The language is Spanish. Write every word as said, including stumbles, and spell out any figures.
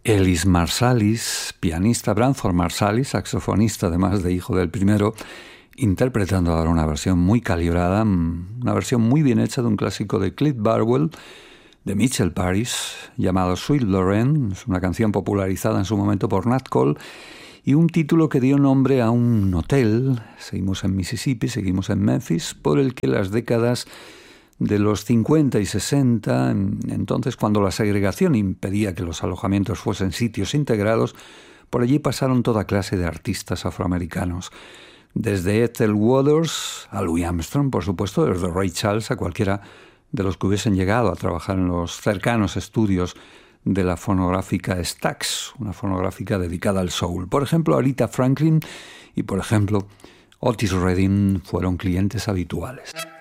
Ellis Marsalis, pianista, Branford Marsalis, saxofonista además de hijo del primero, interpretando ahora una versión muy calibrada, una versión muy bien hecha de un clásico de Cliff Barwell, de Mitchell Paris, llamado Sweet Lorraine. Es una canción popularizada en su momento por Nat Cole y un título que dio nombre a un hotel. Seguimos en Mississippi, seguimos en Memphis, por el que las décadas de los cincuenta y sesenta, entonces cuando la segregación impedía que los alojamientos fuesen sitios integrados, por allí pasaron toda clase de artistas afroamericanos. Desde Ethel Waters a Louis Armstrong, por supuesto, desde Ray Charles a cualquiera de los que hubiesen llegado a trabajar en los cercanos estudios de la fonográfica Stax, una fonográfica dedicada al soul. Por ejemplo, Aretha Franklin y, por ejemplo, Otis Redding fueron clientes habituales.